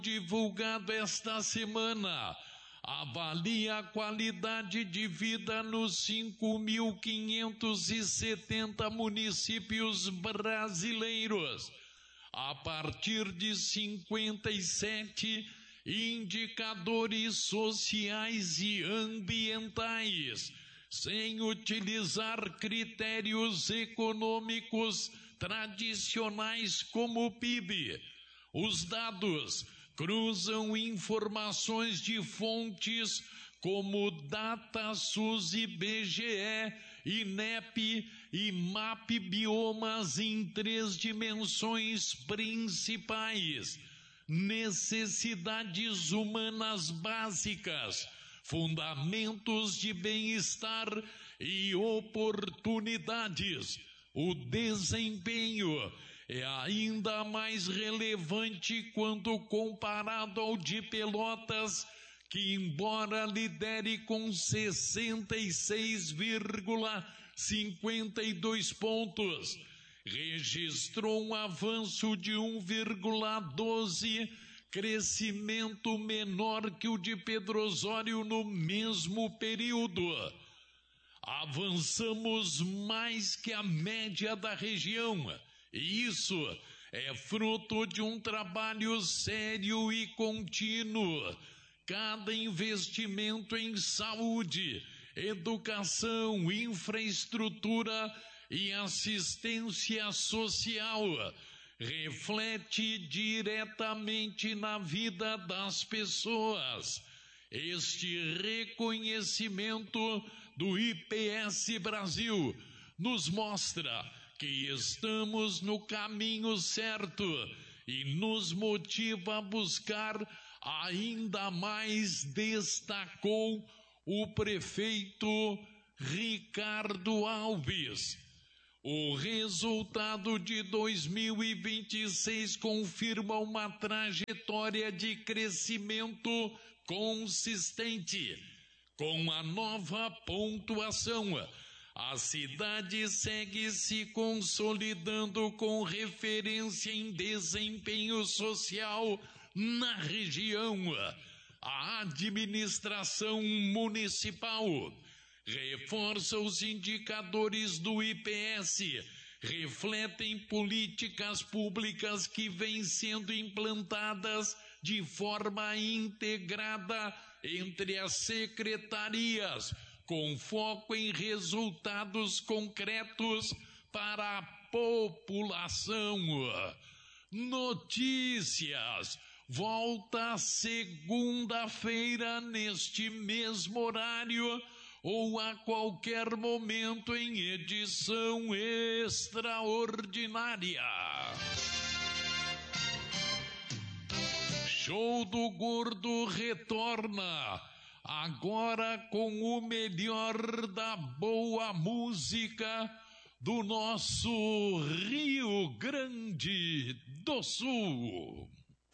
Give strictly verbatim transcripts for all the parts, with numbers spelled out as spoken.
divulgado esta semana avalia a qualidade de vida nos cinco mil quinhentos e setenta municípios brasileiros, a partir de cinquenta e sete indicadores sociais e ambientais, sem utilizar critérios econômicos tradicionais como o P I B. Os dados cruzam informações de fontes como DataSUS, I B G E, INEP e MapBiomas em três dimensões principais: necessidades humanas básicas, fundamentos de bem-estar e oportunidades. O desempenho é ainda mais relevante quando comparado ao de Pelotas, que, embora lidere com sessenta e seis vírgula cinquenta e dois pontos, registrou um avanço de um vírgula doze, crescimento menor que o de Pedro Osório no mesmo período. Avançamos mais que a média da região, e isso é fruto de um trabalho sério e contínuo. Cada investimento em saúde, educação, infraestrutura e assistência social reflete diretamente na vida das pessoas. Este reconhecimento do I P S Brasil nos mostra que estamos no caminho certo e nos motiva a buscar ainda mais, destacou o prefeito Ricardo Alves. O resultado de dois mil e vinte e seis confirma uma trajetória de crescimento consistente. Com a nova pontuação, a cidade segue se consolidando com referência em desempenho social na região. A administração municipal reforça os indicadores do I P S, refletem políticas públicas que vêm sendo implantadas de forma integrada entre as secretarias, com foco em resultados concretos para a população. Notícias. Volta segunda-feira neste mesmo horário ou a qualquer momento em edição extraordinária. Show do Gordo retorna, agora com o melhor da boa música do nosso Rio Grande do Sul.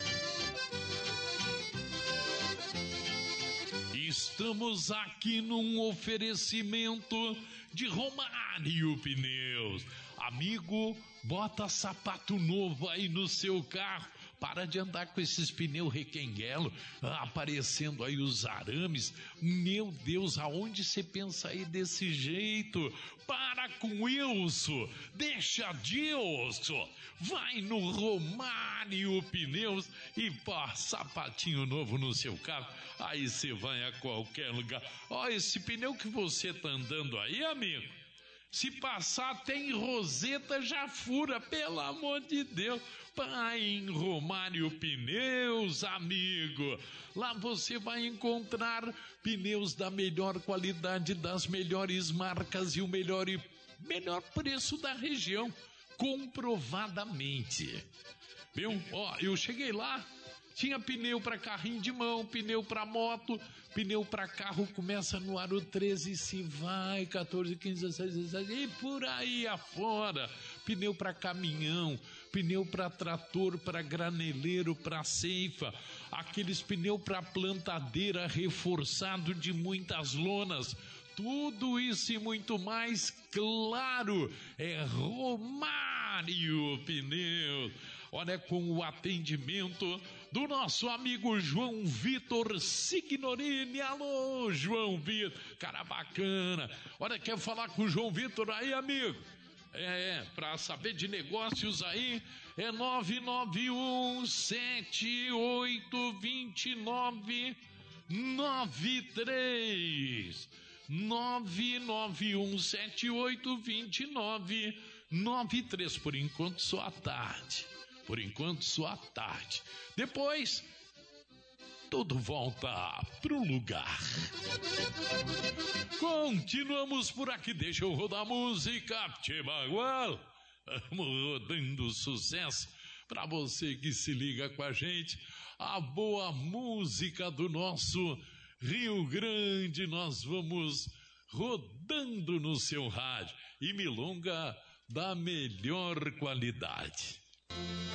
Estamos aqui num oferecimento de Romário Pneus. Amigo, bota sapato novo aí no seu carro. Para de andar com esses pneus requenguelo, aparecendo aí os arames. Meu Deus, aonde você pensa aí desse jeito? Para com isso, deixa disso. Vai no Romário Pneus e pá, sapatinho novo no seu carro. Aí você vai a qualquer lugar. Ó, esse pneu que você tá andando aí, amigo, se passar até em roseta já fura, pelo amor de Deus. Vai em Romário Pneus, amigo. Lá você vai encontrar pneus da melhor qualidade, das melhores marcas e o melhor, e melhor preço da região, comprovadamente. Viu? Ó, eu cheguei lá, tinha pneu para carrinho de mão, pneu para moto, pneu para carro, começa no aro treze, se vai, quatorze, quinze, dezesseis, dezessete, e por aí afora. Pneu para caminhão, pneu para trator, para graneleiro, para ceifa, aqueles pneu para plantadeira reforçado de muitas lonas. Tudo isso e muito mais, claro, é Romário Pneus. Olha, com o atendimento do nosso amigo João Vitor Signorini. Alô, João Vitor, cara bacana. Olha, quer falar com o João Vitor aí, amigo? É, para saber de negócios aí, é nove nove um sete oito dois nove nove três. nove nove um sete oito dois nove nove três. Por enquanto só à tarde. Por enquanto só à tarde. Depois, tudo volta pro lugar. Continuamos por aqui. Deixa eu rodar a música. Tchebagual. Vamos rodando sucesso para você que se liga com a gente. A boa música do nosso Rio Grande. Nós vamos rodando no seu rádio. E milonga da melhor qualidade.